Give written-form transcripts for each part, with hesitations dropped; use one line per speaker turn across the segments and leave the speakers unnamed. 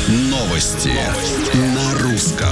Новости на русском.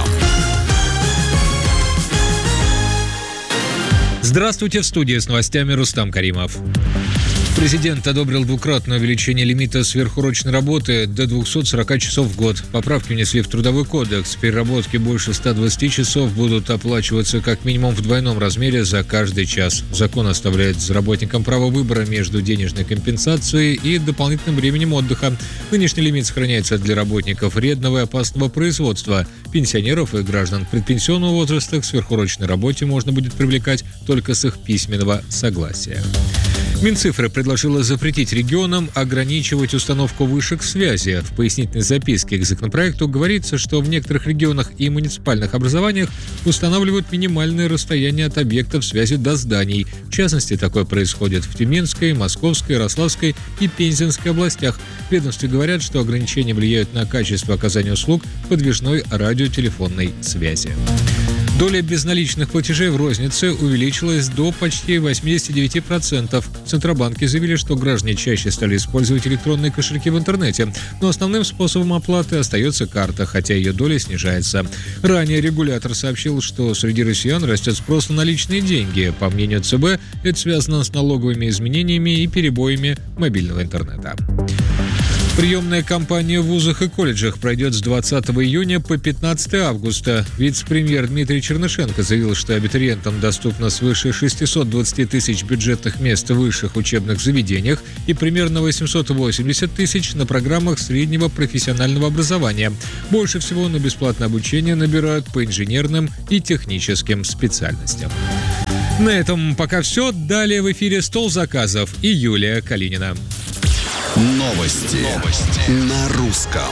Здравствуйте, в студии с новостями Рустам Каримов. Президент одобрил двукратное увеличение лимита сверхурочной работы до 240 часов в год. Поправки внесли в Трудовой кодекс. Переработки больше 120 часов будут оплачиваться как минимум в двойном размере за каждый час. Закон оставляет работникам право выбора между денежной компенсацией и дополнительным временем отдыха. Нынешний лимит сохраняется для работников вредного и опасного производства. Пенсионеров и граждан предпенсионного возраста к сверхурочной работе можно будет привлекать только с их письменного согласия. Минцифры предложила запретить регионам ограничивать установку вышек связи. В пояснительной записке к законопроекту говорится, что в некоторых регионах и муниципальных образованиях устанавливают минимальное расстояние от объектов связи до зданий. В частности, такое происходит в Тюменской, Московской, Ярославской и Пензенской областях. В ведомстве говорят, что ограничения влияют на качество оказания услуг подвижной радиотелефонной связи. Доля безналичных платежей в рознице увеличилась до почти 89%. В Центробанке заявили, что граждане чаще стали использовать электронные кошельки в интернете, но основным способом оплаты остается карта, хотя ее доля снижается. Ранее регулятор сообщил, что среди россиян растет спрос на наличные деньги. По мнению ЦБ, это связано с налоговыми изменениями и перебоями мобильного интернета. Приемная кампания в вузах и колледжах пройдет с 20 июня по 15 августа. Вице-премьер Дмитрий Чернышенко заявил, что абитуриентам доступно свыше 620 тысяч бюджетных мест в высших учебных заведениях и примерно 880 тысяч на программах среднего профессионального образования. Больше всего на бесплатное обучение набирают по инженерным и техническим специальностям. На этом пока все. Далее в эфире «Стол заказов» и Юлия Калинина.
Новости на русском.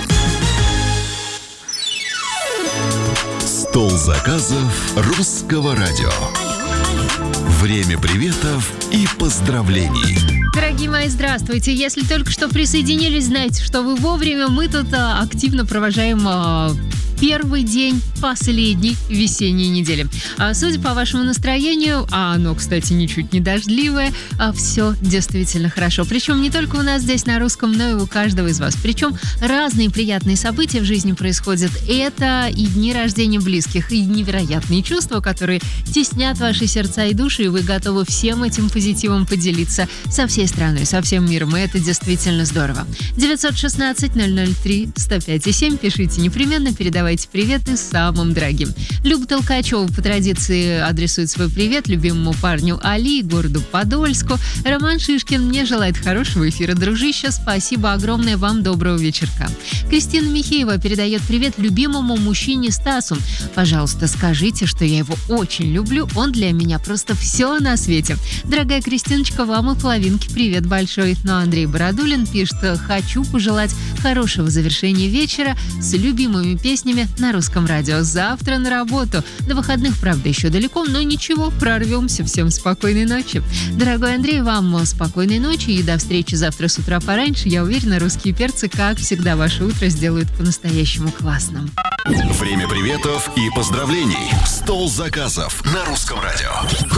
Стол заказов русского радио. Время приветов и поздравлений.
Дорогие мои, здравствуйте. Если только что присоединились, знайте, что вы вовремя. Мы тут активно провожаем первый день последней весенней недели. Судя по вашему настроению, а оно, кстати, ничуть не дождливое, все действительно хорошо. Причем не только у нас здесь на русском, но и у каждого из вас. Причем разные приятные события в жизни происходят. Это и дни рождения близких, и невероятные чувства, которые теснят ваши сердца и души, и вы готовы всем этим позитивом поделиться со всей страной, со всем миром. И это действительно здорово. 916-003-105-7. Пишите непременно, передавайте приветы самым дорогим. Люба Толкачева по традиции адресует свой привет любимому парню Али и городу Подольску. Роман Шишкин мне желает хорошего эфира. Дружище, спасибо огромное вам, доброго вечерка. Кристина Михеева передает привет любимому мужчине Стасу. Пожалуйста, скажите, что я его очень люблю. Он для меня просто все на свете. Дорогая Кристиночка, вам и половинки привет большой. Но Андрей Бородулин пишет: хочу пожелать хорошего завершения вечера с любимыми песнями на русском радио. Завтра на работу. До выходных, правда, еще далеко, но ничего, прорвемся. Всем спокойной ночи. Дорогой Андрей, вам спокойной ночи и до встречи завтра с утра пораньше. Я уверена, русские перцы, как всегда, ваше утро сделают по-настоящему классным.
Время приветов и поздравлений. Стол заказов на русском радио.